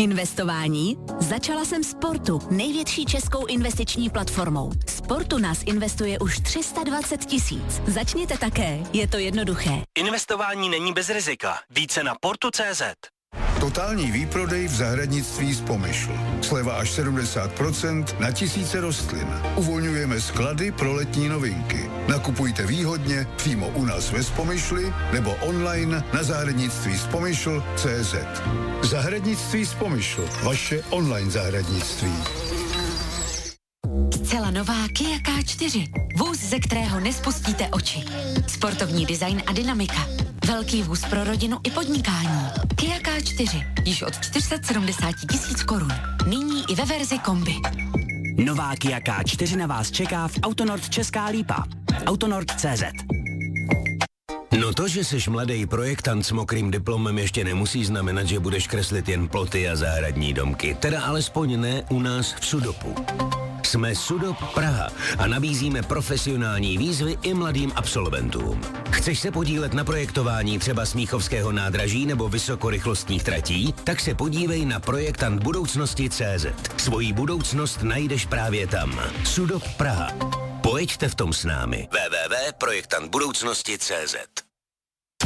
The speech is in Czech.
Investování? Začala jsem Sportu, největší českou investiční platformou. Sportu nás investuje už 320 000. Začněte také, je to jednoduché. Investování není bez rizika. Více na portu.cz. Totální výprodej v zahradnictví z Pomyšl. Sleva až 70% na tisíce rostlin. Uvolňujeme sklady pro letní novinky. Nakupujte výhodně přímo u nás ve Spomyšli nebo online na zahradnictví.spomyšl.cz. Zahradnictví z Pomyšl. Vaše online zahradnictví. Zcela nová Kia K4. Vůz, ze kterého nespustíte oči. Sportovní design a dynamika. Velký vůz pro rodinu i podnikání. Kia K4. Již od 470 000 korun. Nyní i ve verzi kombi. Nová Kia K4 na vás čeká v Autonord Česká Lípa. Autonord.cz. No to, že jsi mladý projektant s mokrým diplomem, ještě nemusí znamenat, že budeš kreslit jen ploty a zahradní domky. Teda alespoň ne u nás v Sudopu. Jsme Sudop Praha a nabízíme profesionální výzvy i mladým absolventům. Chceš se podílet na projektování třeba Smíchovského nádraží nebo vysokorychlostních tratí? Tak se podívej na projektantbudoucnosti.cz. Svoji budoucnost najdeš právě tam. Sudop Praha. Pojeďte v tom s námi. www.projektantbudoucnosti.cz.